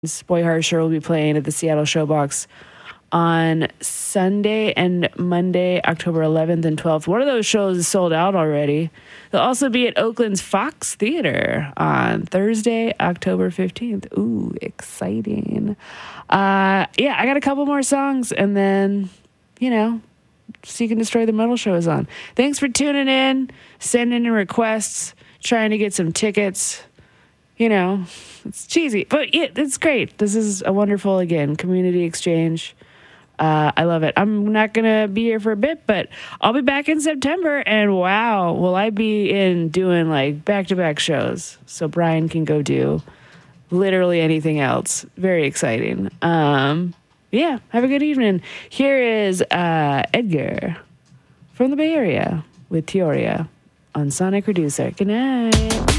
Boy Harsher will be playing at the Seattle Showbox on Sunday and Monday, October 11th and 12th. One of those shows is sold out already. They'll also be at Oakland's Fox Theater on Thursday, October 15th. Ooh, exciting. I got a couple more songs, and then, Seek and Destroy the Metal Show is on. Thanks for tuning in, sending in requests, trying to get some tickets. It's cheesy, but it's great. This is a wonderful, again, community exchange. I love it. I'm not going to be here for a bit, but I'll be back in September, and wow, will I be doing like back-to-back shows so Brian can go do literally anything else. Very exciting. Have a good evening. Here is Edgar from the Bay Area with Teoria on Sonic Reducer. Good night.